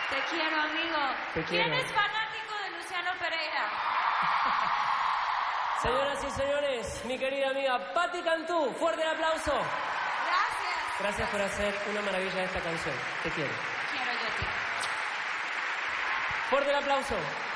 Te quiero, amigo. Te quiero. ¿Quién es fanático de Luciano Pereira? Señoras y señores, mi querida amiga Patti Cantú, fuerte el aplauso. Gracias. Gracias por hacer una maravilla de esta canción. Te quiero. Quiero yo a ti. Fuerte el aplauso.